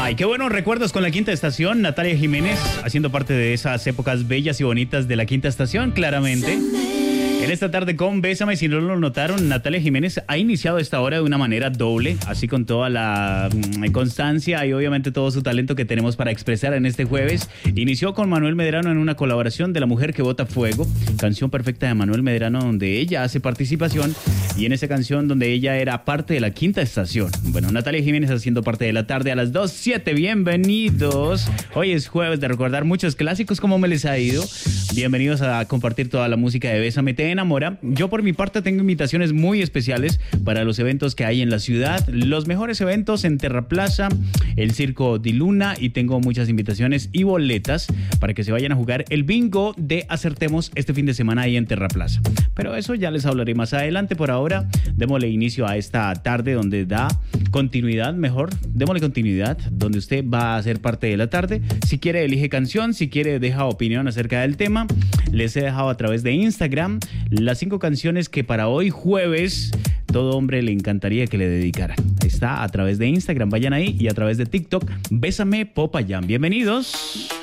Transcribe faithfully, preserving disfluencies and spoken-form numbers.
Ay, qué buenos recuerdos con la Quinta Estación. Natalia Jiménez haciendo parte de esas épocas bellas y bonitas de la Quinta Estación, claramente. En esta tarde con Bésame, si no lo notaron, Natalia Jiménez ha iniciado esta hora de una manera doble, así con toda la mm, constancia y obviamente todo su talento que tenemos para expresar en este jueves. Inició con Manuel Medrano en una colaboración de La Mujer que Bota Fuego, canción perfecta de Manuel Medrano donde ella hace participación y en esa canción donde ella era parte de la Quinta Estación. Bueno, Natalia Jiménez haciendo parte de la tarde a las dos siete, bienvenidos. Hoy es jueves de recordar muchos clásicos, ¿cómo me les ha ido? Bienvenidos a compartir toda la música de Bésame, te enamora. Yo por mi parte tengo invitaciones muy especiales para los eventos que hay en la ciudad, los mejores eventos en Terraplaza, el Circo Di Luna, y tengo muchas invitaciones y boletas para que se vayan a jugar el bingo de Acertemos este fin de semana ahí en Terraplaza. Pero eso ya les hablaré más adelante. Por ahora, démosle inicio a esta tarde donde da continuidad, mejor, démosle continuidad, donde usted va a ser parte de la tarde. Si quiere, elige canción, si quiere, deja opinión acerca del tema. Les he dejado a través de Instagram las cinco canciones que para hoy jueves todo hombre le encantaría que le dedicaran. Ahí está, a través de Instagram, vayan ahí, y a través de TikTok, Bésame Popayán. Bienvenidos.